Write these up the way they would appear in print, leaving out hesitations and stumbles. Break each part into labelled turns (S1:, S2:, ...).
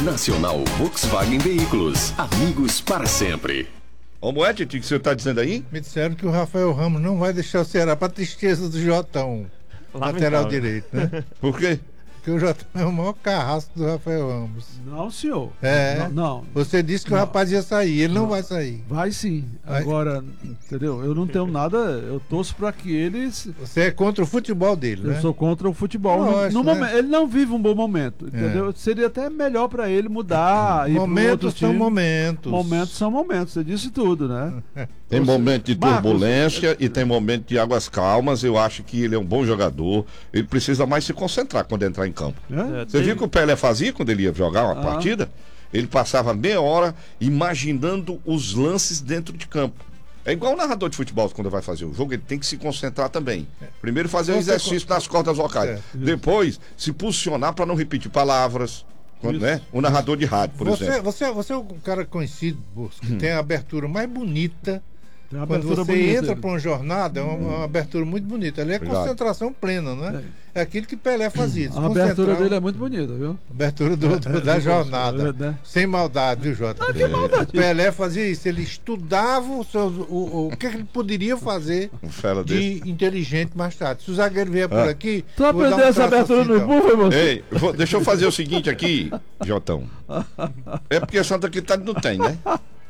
S1: Nacional Volkswagen Veículos, amigos para sempre.
S2: Ô Moete, o que você está dizendo aí?
S3: Me disseram que o Rafael Ramos não vai deixar o Ceará para tristeza do Jotão, lateral direito, né?
S2: Por quê?
S3: Porque o Jotão é o maior carrasco do Rafael Ramos.
S4: Não, senhor.
S3: É.
S4: Não.
S3: Você disse que o rapaz ia sair, ele não vai sair.
S4: Vai sim. Agora, entendeu? Eu não tenho nada, eu torço para que eles...
S3: Você é contra o futebol dele, né?
S4: Eu sou contra o futebol.
S3: Lógico,
S4: No
S3: né?
S4: momento, ele não vive um bom momento, entendeu? Seria até melhor para ele mudar.
S3: Momentos são momentos.
S4: Momentos são momentos, você disse tudo, né?
S2: Tem momento de
S4: Marcos,
S2: turbulência e tem momento de águas calmas. Eu acho que ele é um bom jogador. Ele precisa mais se concentrar quando entrar em campo. Você viu o que o Pelé fazia quando ele ia jogar uma partida? Ele passava meia hora imaginando os lances dentro de campo. É igual o narrador de futebol quando vai fazer o jogo, ele tem que se concentrar também. Primeiro fazer o exercício nas cordas vocais. Depois se posicionar para não repetir palavras. Né? O narrador de rádio, por exemplo.
S3: Você é um cara conhecido, Bosco, que tem a abertura mais bonita. Quando
S4: abertura
S3: você
S4: bonita,
S3: entra para uma jornada, é uma abertura muito bonita. Ali é concentração plena, né? É aquilo que Pelé fazia.
S4: A abertura dele é muito bonita, viu?
S3: Abertura da jornada. Sem maldade, viu, Jota?
S4: Que maldade.
S3: Pelé fazia isso. Ele estudava o que ele poderia fazer de inteligente mais tarde. Se o zagueiro vier por aqui.
S4: Tu aprendeu essa abertura no Imbu, foi você?
S2: Ei, deixa eu fazer o seguinte aqui, Jotão. É porque Santa Quitéria não tem, né?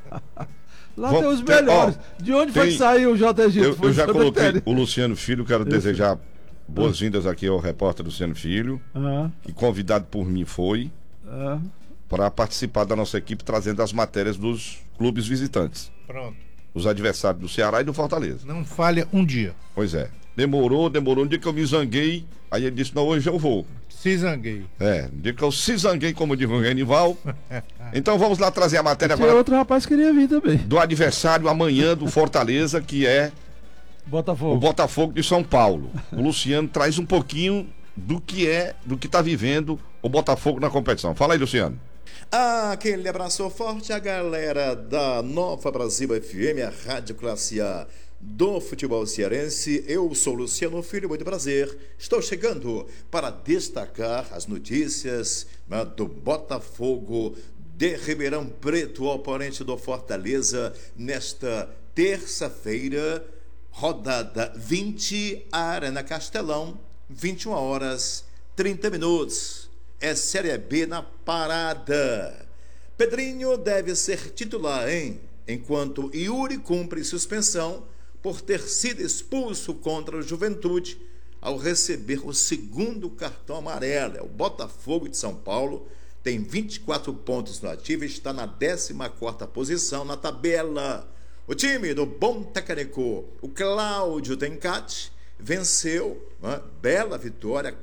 S4: Lá tem os melhores. De onde foi que saiu o JG?
S2: Eu já coloquei o Luciano Filho, quero desejar boas-vindas aqui ao repórter Luciano Filho, que convidado por mim foi para participar da nossa equipe trazendo as matérias dos clubes visitantes.
S3: Pronto.
S2: Os adversários do Ceará e do Fortaleza.
S3: Não falha um dia.
S2: Pois é. Demorou. Um dia que eu me zanguei, aí ele disse, não, hoje eu vou.
S3: Se zanguei.
S2: Um dia que eu se zanguei, como diz o Genival. Então vamos lá trazer a matéria agora.
S4: Outro rapaz queria vir também.
S2: Do adversário amanhã do Fortaleza, que é
S4: Botafogo.
S2: O Botafogo de São Paulo. O Luciano traz um pouquinho do que está vivendo o Botafogo na competição. Fala aí, Luciano.
S5: Aquele abraço forte à galera da Nova Brasil FM, a Rádio Classe A do futebol cearense. Eu sou Luciano Filho, muito prazer. Estou chegando para destacar as notícias do Botafogo de Ribeirão Preto, oponente do Fortaleza, nesta terça-feira, rodada 20, Arena Castelão, 21 horas 30 minutos. É Série B na parada. Pedrinho deve ser titular, enquanto Yuri cumpre suspensão por ter sido expulso contra o Juventude ao receber o segundo cartão amarelo. É o Botafogo de São Paulo, tem 24 pontos no ativo e está na 14ª posição na tabela. O time do bom técnico, o Cláudio Tencati, venceu, bela vitória,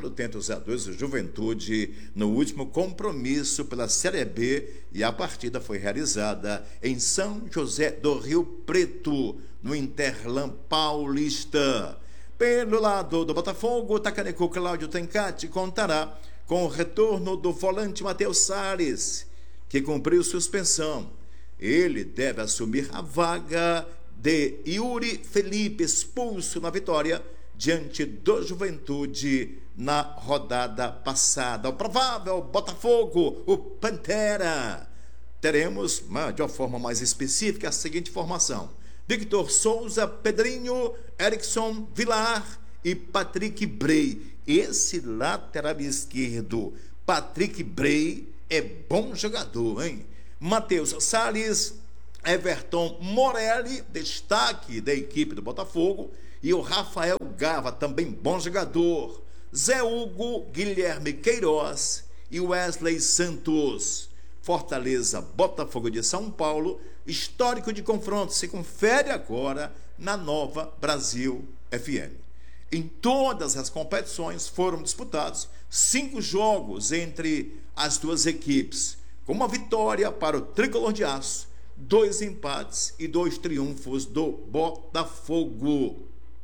S5: 4-2 o Juventude no último compromisso pela Série B, e a partida foi realizada em São José do Rio Preto, no Interlan Paulista. Pelo lado do Botafogo, o técnico Cláudio Tencati contará com o retorno do volante Matheus Salles, que cumpriu suspensão. Ele deve assumir a vaga de Yuri Felipe, expulso na vitória diante do Juventude na rodada passada. O provável Botafogo, o Pantera. Teremos, de uma forma mais específica, a seguinte formação: Victor Souza, Pedrinho, Erickson, Vilar e Patrick Bray. Esse lateral esquerdo, Patrick Bray, é bom jogador, hein? Matheus Salles, Everton Morelli, destaque da equipe do Botafogo, e o Rafael Gava, também bom jogador. Zé Hugo, Guilherme Queiroz e Wesley Santos. Fortaleza, Botafogo de São Paulo, histórico de confronto, se confere agora na Nova Brasil FM. Em todas as competições foram disputados 5 jogos entre as duas equipes, com uma vitória para o Tricolor de Aço, 2 empates e 2 triunfos do Botafogo.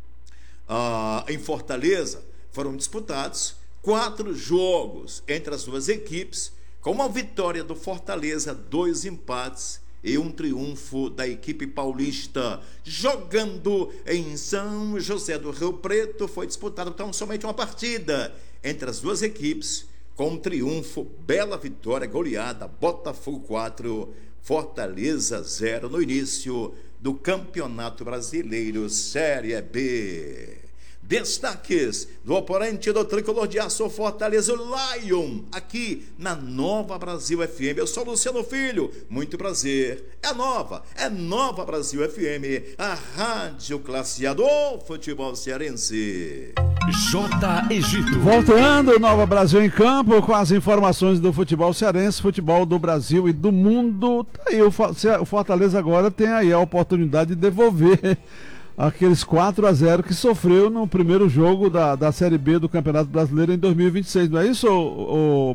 S5: Em Fortaleza foram disputados 4 jogos entre as duas equipes, com uma vitória do Fortaleza, 2 empates e 1 triunfo da equipe paulista. Jogando em São José do Rio Preto, foi disputada então somente uma partida entre as duas equipes, com triunfo, bela vitória, goleada, Botafogo 4, Fortaleza 0 no início do Campeonato Brasileiro Série B. Destaques do oponente do Tricolor de Aço, Fortaleza, o Lion, aqui na Nova Brasil FM. Eu sou Luciano Filho, muito prazer. É Nova Brasil FM, a rádio classe A do futebol cearense.
S1: J. Egito.
S4: Voltando, Nova Brasil em campo, com as informações do futebol cearense, futebol do Brasil e do mundo. Tá aí, o Fortaleza agora tem aí a oportunidade de devolver aqueles 4-0 que sofreu no primeiro jogo da Série B do Campeonato Brasileiro em 2026, não é isso,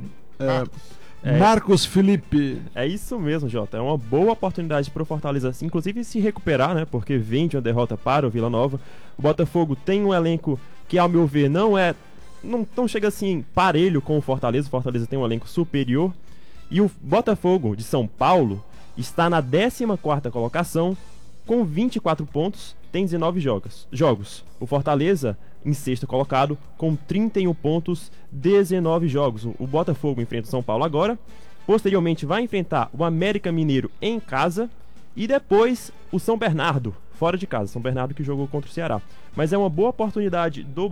S4: Marcos Felipe?
S6: É isso mesmo, Jota. É uma boa oportunidade para o Fortaleza, inclusive, se recuperar, né? Porque vem de uma derrota para o Vila Nova. O Botafogo tem um elenco que, ao meu ver, não chega assim parelho com o Fortaleza. O Fortaleza tem um elenco superior. E o Botafogo de São Paulo está na 14ª colocação com 24 pontos. Tem 19 jogos. O Fortaleza, em sexto colocado, com 31 pontos, 19 jogos. O Botafogo enfrenta o São Paulo agora. Posteriormente vai enfrentar o América Mineiro em casa. E depois o São Bernardo, fora de casa. São Bernardo que jogou contra o Ceará. Mas é uma boa oportunidade do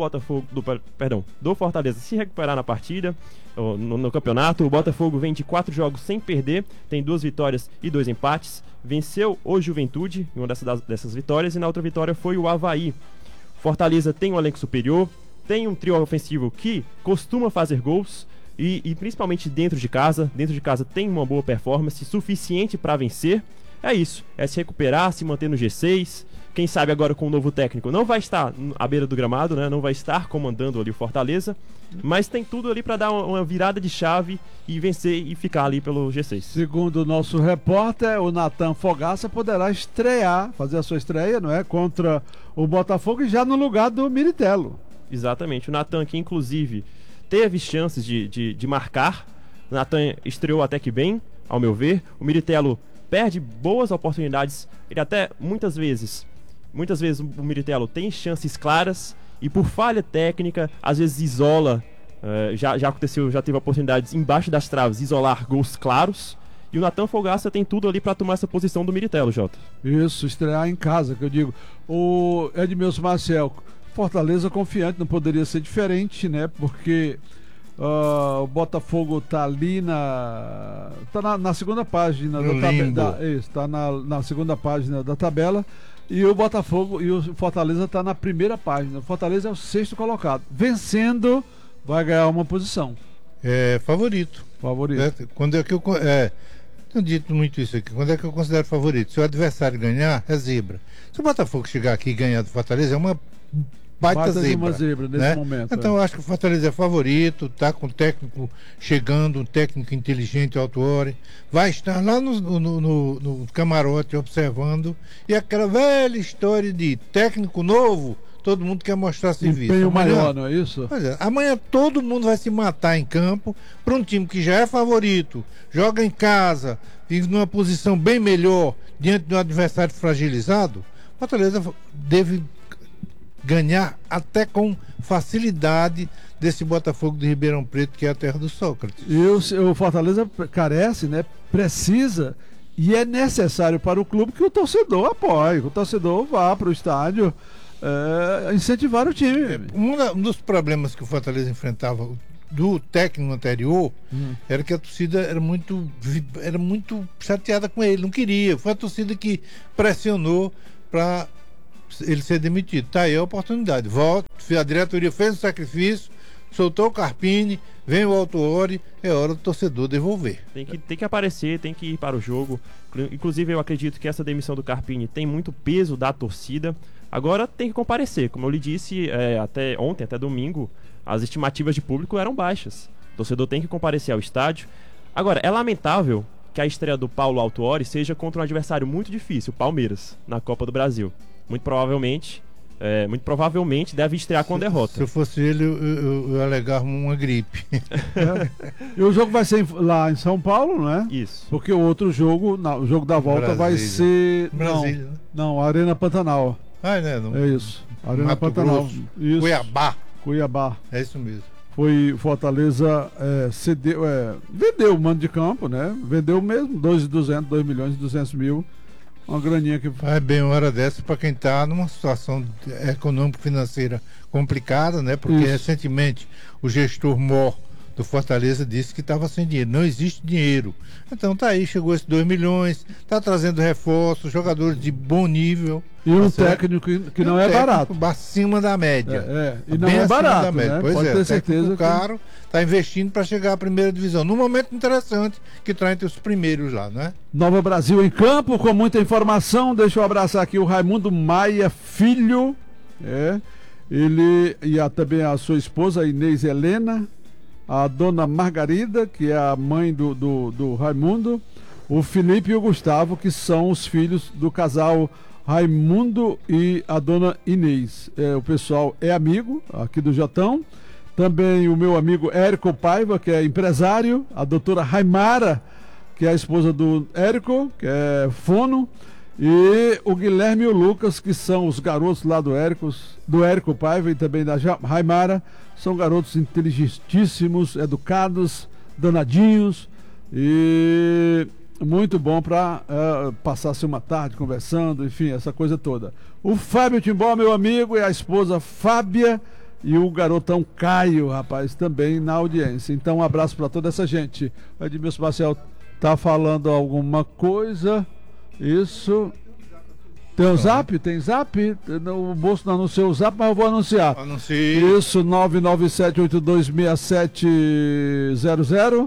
S6: do Fortaleza se recuperar na partida, no campeonato. O Botafogo vem de 4 jogos sem perder, tem 2 vitórias e 2 empates. Venceu o Juventude em uma dessas vitórias, e na outra vitória foi o Avaí. Fortaleza tem um elenco superior, tem um trio ofensivo que costuma fazer gols, e principalmente dentro de casa. Dentro de casa tem uma boa performance, suficiente para vencer. É isso, é se recuperar, se manter no G6. Quem sabe agora com o novo técnico não vai estar à beira do gramado, né? Não vai estar comandando ali o Fortaleza, mas tem tudo ali para dar uma virada de chave e vencer e ficar ali pelo G6. Segundo o nosso repórter, o Natan Fogaça poderá fazer a sua estreia, não é? Contra o Botafogo, e já no lugar do Miritello. Exatamente, o Natan, que inclusive teve chances de marcar. O Natan estreou até que bem, ao meu ver. O Miritello perde boas oportunidades. Ele até muitas vezes o Miritello tem chances claras e, por falha técnica, às vezes isola. Já aconteceu, já teve oportunidades embaixo das traves, isolar gols claros. E o Natan Fogaça tem tudo ali para tomar essa posição do Miritello, Jota. Isso, estrear em casa, que eu digo. O Edmilson Marcel, Fortaleza confiante, não poderia ser diferente, né? Porque o Botafogo tá ali na segunda página da tabela. Isso, tá na segunda página da tabela. E o Botafogo e o Fortaleza tá na primeira página. O Fortaleza é o 6º colocado. Vencendo, vai ganhar uma posição.
S3: É favorito. Quando é que eu tenho dito muito isso aqui. Quando é que eu considero favorito? Se o adversário ganhar, é zebra. Se o Botafogo chegar aqui e ganhar do Fortaleza, é uma baita zebra, uma zebra nesse, né, momento. Então eu acho que o Fortaleza é favorito, tá com o técnico chegando, um técnico inteligente, Autuori, vai estar lá no camarote observando, e aquela velha história de técnico novo, todo mundo quer mostrar serviço. Empenho maior, não é isso? Pois é, amanhã todo mundo vai se matar em campo para um time que já é favorito, joga em casa, vive numa posição bem melhor diante de um adversário fragilizado. Fortaleza deve ganhar até com facilidade desse Botafogo de Ribeirão Preto, que é a terra do Sócrates. E o Fortaleza carece, né? Precisa, e é necessário para o clube que o torcedor apoie, que o torcedor vá para o estádio incentivar o time. Um dos problemas que o Fortaleza enfrentava do técnico anterior era que a torcida era muito chateada com ele, não queria. Foi a torcida que pressionou para ele ser demitido. Tá aí a oportunidade. Volta, a diretoria fez o sacrifício, soltou o Carpini, vem o Autuori, é hora do torcedor devolver. Tem que aparecer, tem que ir para o jogo. Inclusive, eu acredito que essa demissão do Carpini tem muito peso da torcida. Agora tem que comparecer. Como eu lhe disse, até ontem, até domingo, as estimativas de público eram baixas. O torcedor tem que comparecer ao estádio. Agora, é lamentável que a estreia do Paulo Autuori seja contra um adversário muito difícil, o Palmeiras, na Copa do Brasil. Muito provavelmente deve estrear com derrota. Se eu fosse ele, eu alegava uma gripe. E o jogo vai ser lá em São Paulo, não é? Isso. Porque o outro jogo, o jogo da volta, vai ser... Brasília, né? Não, Arena Pantanal. Não. É isso. Arena Mato Pantanal. Isso. Cuiabá. É isso mesmo.
S4: foi Fortaleza vendeu o mando de campo, né? Vendeu mesmo, 2.200.000, uma graninha que...
S3: Vai bem uma hora dessa para quem está numa situação econômico-financeira complicada, né? Porque recentemente o gestor Mor do Fortaleza disse que estava sem dinheiro, não existe dinheiro. Então tá aí, chegou esses 2 milhões, tá trazendo reforços, jogadores de bom nível.
S4: E um técnico que não é barato.
S3: Acima da média.
S4: E não é barato, né?
S3: Pois
S4: pode ter certeza.
S3: Caro, tá investindo para chegar à primeira divisão. Num momento interessante, que tá entre os primeiros lá, né?
S4: Nova Brasil em campo, com muita informação. Deixa eu abraçar aqui o Raimundo Maia Filho. Ele e também a sua esposa, Inês Helena. A dona Margarida, que é a mãe do Raimundo, o Felipe e o Gustavo, que são os filhos do casal Raimundo e a dona Inês. O pessoal é amigo aqui do Jotão. Também o meu amigo Érico Paiva, que é empresário, a doutora Raimara, que é a esposa do Érico, que é fono, e o Guilherme e o Lucas, que são os garotos lá do Érico Paiva e também da Raimara. São garotos inteligentíssimos, educados, danadinhos e muito bom para passar-se uma tarde conversando, enfim, essa coisa toda. O Fábio Timbó, meu amigo, e a esposa Fábia e o garotão Caio, rapaz, também na audiência. Então, um abraço para toda essa gente. O Edmilson Marcel tá falando alguma coisa. Isso. Tem o Zap? Tem Zap? O Bolso não anunciou o Zap, mas eu vou anunciar.
S3: Anuncie.
S4: Isso, 997826700.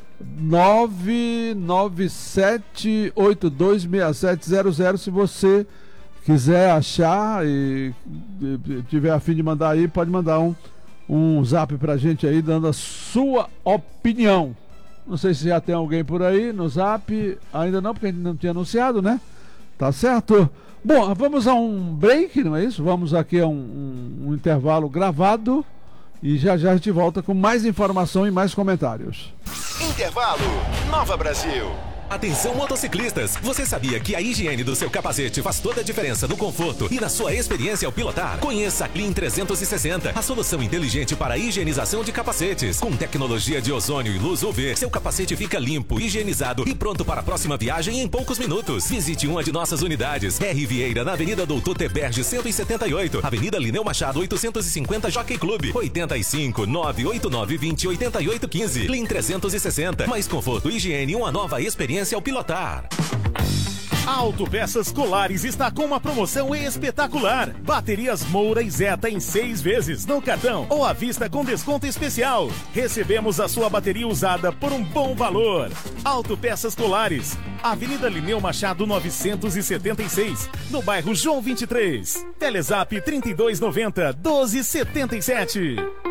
S4: 997826700. Se você quiser achar e tiver a fim de mandar aí, pode mandar um Zap pra gente aí, dando a sua opinião. Não sei se já tem alguém por aí no Zap. Ainda não, porque a gente não tinha anunciado, né? Tá certo? Bom, vamos a um break, não é isso? Vamos aqui a um intervalo gravado e já a gente volta com mais informação e mais comentários.
S1: Intervalo Nova Brasil.
S7: Atenção motociclistas, você sabia que a higiene do seu capacete faz toda a diferença no conforto e na sua experiência ao pilotar? Conheça a Clean 360, a solução inteligente para a higienização de capacetes. Com tecnologia de ozônio e luz UV, seu capacete fica limpo, higienizado e pronto para a próxima viagem em poucos minutos. Visite uma de nossas unidades. R. Vieira, na Avenida Doutor Teberge 178, Avenida Lineu Machado 850, Jockey Club, 85 98920 8815. Clean 360, mais conforto, higiene e uma nova experiência ao pilotar.
S8: A Autopeças Colares está com uma promoção espetacular. Baterias Moura e Zeta em 6 vezes no cartão ou à vista com desconto especial. Recebemos a sua bateria usada por um bom valor. Autopeças Colares, Avenida Lineu Machado 976, no bairro João 23. Telezap 3290 1277.